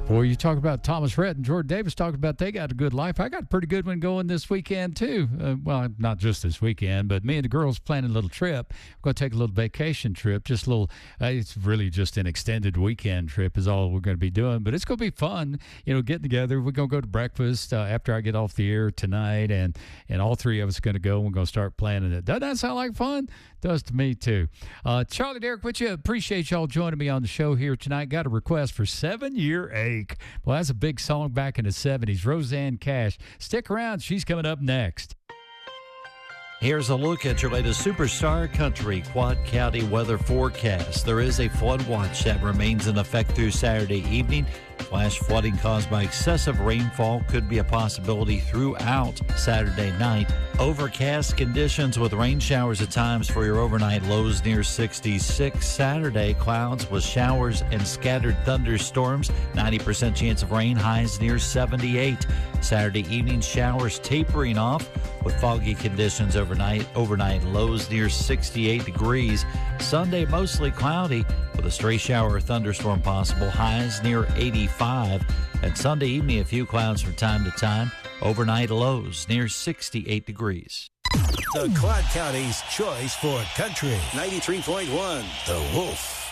Boy, you talk about Thomas Rhett and Jordan Davis talking about they got a good life. I got a pretty good one going this weekend, too. Well, not just this weekend, but me and the girls planning a little trip. We're going to take a little vacation trip, just a little, it's really just an extended weekend trip is all we're going to be doing. But it's going to be fun, getting together. We're going to go to breakfast after I get off the air tonight, and all three of us are going to go, and we're going to start planning it. Doesn't that sound like fun? Does to me, too. Charlie Derrick with you. Appreciate y'all joining me on the show here tonight. Got a request for 7-Year Ache. Well, that's a big song back in the 70s. Rosanne Cash. Stick around. She's coming up next. Here's a look at your latest Superstar Country Quad County weather forecast. There is a flood watch that remains in effect through Saturday evening. Flash flooding caused by excessive rainfall could be a possibility throughout Saturday night. Overcast conditions with rain showers at times for your overnight lows near 66. Saturday, clouds with showers and scattered thunderstorms. 90% chance of rain, highs near 78. Saturday evening, showers tapering off with foggy conditions overnight. Overnight lows near 68 degrees. Sunday, mostly cloudy with a stray shower or thunderstorm possible. Highs near 85. And Sunday evening, a few clouds from time to time. Overnight lows near 68 degrees. The Quad County's choice for country. 93.1 The Wolf.